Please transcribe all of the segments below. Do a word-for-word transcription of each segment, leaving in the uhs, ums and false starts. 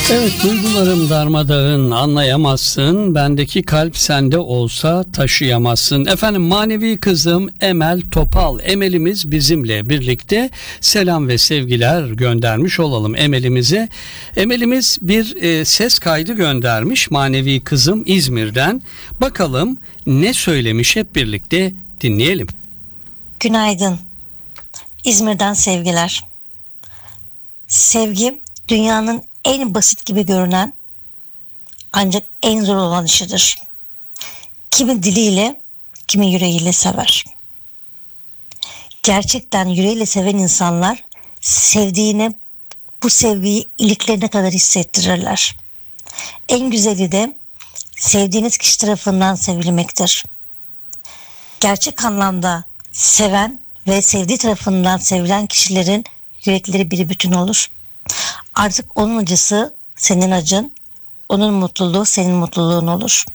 Evet, duygularım darmadağın, anlayamazsın. Bendeki kalp sende olsa taşıyamazsın. Efendim, manevi kızım Emel Topal. Emelimiz bizimle birlikte selam ve sevgiler göndermiş olalım Emelimize. Emelimiz bir e, ses kaydı göndermiş manevi kızım İzmir'den. Bakalım ne söylemiş, hep birlikte dinleyelim. Günaydın. İzmir'den sevgiler. Sevgi dünyanın en basit gibi görünen ancak en zor olan işidir. Kimi diliyle, kimi yüreğiyle sever. Gerçekten yüreğiyle seven insanlar sevdiğine bu sevgiyi iliklerine kadar hissettirirler. En güzeli de sevdiğiniz kişi tarafından sevilmektir. Gerçek anlamda seven ve sevdiği tarafından sevilen kişilerin yürekleri bir bütün olur. Artık onun acısı senin acın, onun mutluluğu senin mutluluğun olur.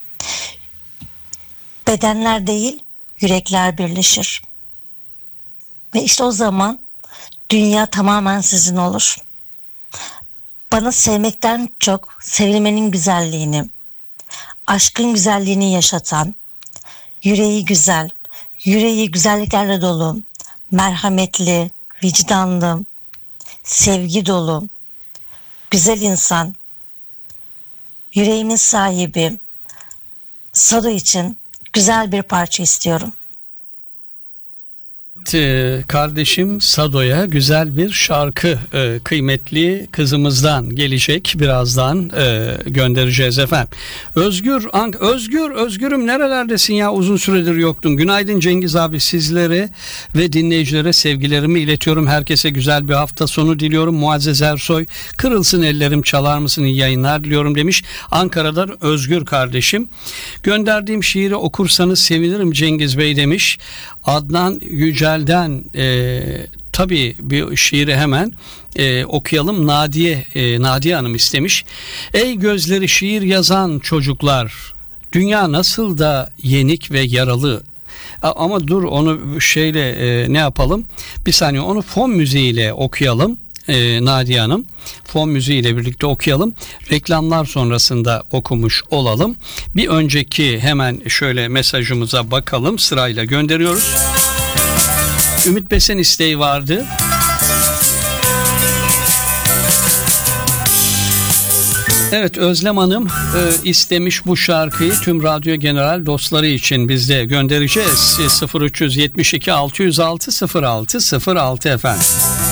Bedenler değil, yürekler birleşir. Ve işte o zaman dünya tamamen sizin olur. Bana sevmekten çok sevilmenin güzelliğini, aşkın güzelliğini yaşatan, yüreği güzel, yüreği güzelliklerle dolu, merhametli, vicdanlı, sevgi dolu, güzel insan, yüreğimin sahibi Sado için güzel bir parça istiyorum. Kardeşim Sado'ya güzel bir şarkı e, kıymetli kızımızdan gelecek, birazdan e, göndereceğiz efendim. Özgür, Ank Özgür, Özgür'üm nerelerdesin ya, uzun süredir yoktun. Günaydın Cengiz abi, sizlere ve dinleyicilere sevgilerimi iletiyorum. Herkese güzel bir hafta sonu diliyorum. Muazzez Ersoy, kırılsın ellerim çalar mısın, iyi yayınlar diliyorum demiş. Ankara'dan Özgür kardeşim. Gönderdiğim şiiri okursanız sevinirim Cengiz Bey demiş. Adnan Yücel'den e, tabii bir şiiri hemen e, okuyalım. Nadiye e, Nadiye Hanım istemiş. Ey gözleri şiir yazan çocuklar, dünya nasıl da yenik ve yaralı. Ama dur, onu şeyle e, ne yapalım? Bir saniye, onu fon müziğiyle okuyalım. Ee, Nadiye Hanım, fon müziğiyle birlikte okuyalım. Reklamlar sonrasında okumuş olalım. Bir önceki hemen şöyle mesajımıza bakalım, sırayla gönderiyoruz. Ümit Besen isteği vardı. Evet, Özlem Hanım e, istemiş bu şarkıyı, tüm Radyo General dostları için biz de göndereceğiz. sıfır üç yetmiş iki altı yüz altı sıfır altı sıfır altı efendim.